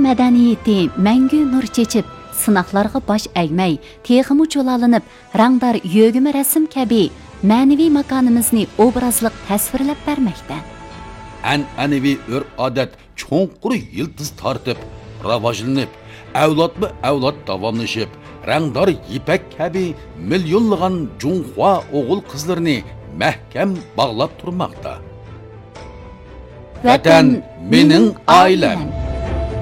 madaniyati mangu nur chechib, sinoqlarga bosh egmay, texmu cho'lalinib, rangdor yo'g'imi rasm kabi ma'naviy makonimizni obrazliq tasvirlab bermoqda. An'anaviy urf-odat cho'nqur yildiz tortib, rivojlanib, avlodma-avlod davomlashib, rangdor ipak kabi millionlagan Junxua o'g'il qizlarini mahkam bog'lab turmoqda. Vatan mening oilam.